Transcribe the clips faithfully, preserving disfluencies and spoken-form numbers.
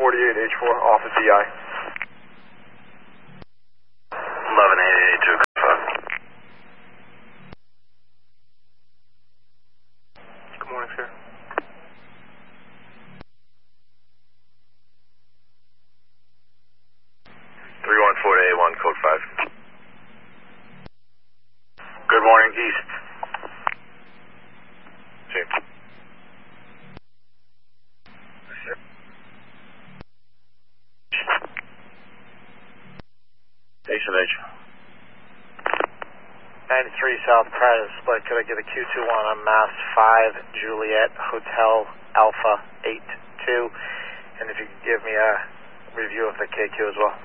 forty-eight H four, off of D I. eleven eighty-eight, two, five. Good morning, sir. three one four eight one, code five. Good morning, East. Same. Station H. ninety-three South Pride Split, could I get a Q two one on Mass five, Juliet Hotel Alpha eight two, and if you could give me a review of the K Q as well.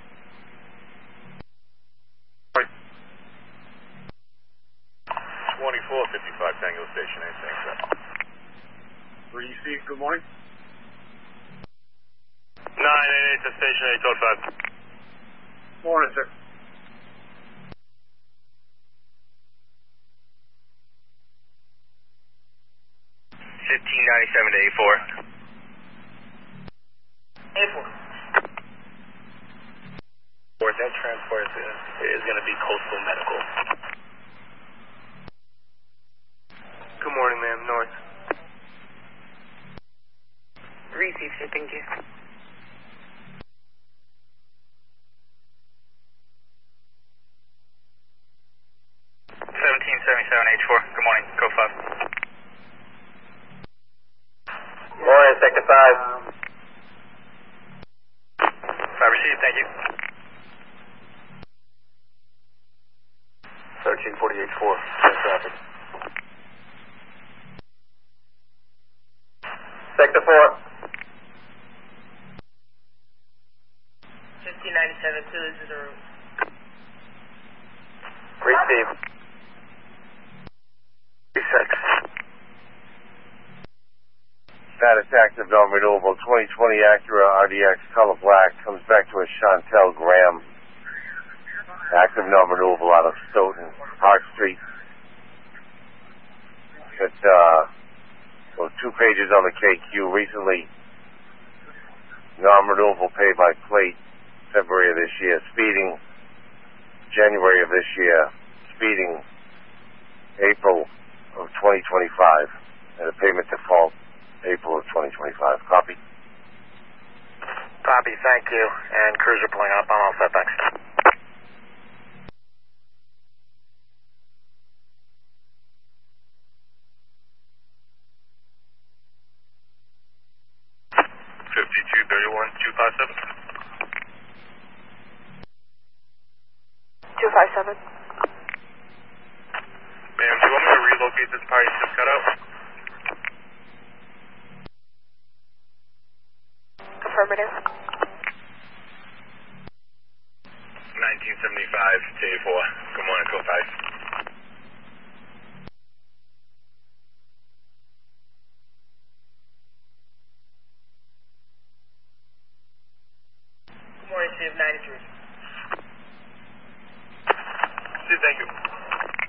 twenty-four fifty-five Tango Station A, thanks, sir. three C, good morning. nine eight eight to Station A, code five. Morning, sir. fifteen ninety-seven to A four. A four. That transport is, is going to be Coastal Medical. Good morning, ma'am, north. Received, sir, thank you. seventeen seventy-seven H four, good morning, code five. Morning, Sector five. five received, thank you. thirteen forty H four, same traffic. Sector four. fifteen ninety-seven, two, this is a room. Receive. six. Status active, non-renewable, twenty twenty Acura R D X color black, comes back to a Chantel Graham. Active, non-renewable out of Stoughton, Park Street. Got, uh, well, two pages on the K Q recently. Non-renewable pay by plate, February of this year. Speeding, January of this year. Speeding, April of twenty twenty-five. And a payment default, April of twenty twenty-five. Copy? Copy, thank you. And cruiser pulling up, I'm all set, thanks. fifty-two thirty-one, two five seven. two five seven. Ma'am, do you want me to relocate this part you just cut out? Affirmative. nineteen seventy-five to A four. Good morning, code five.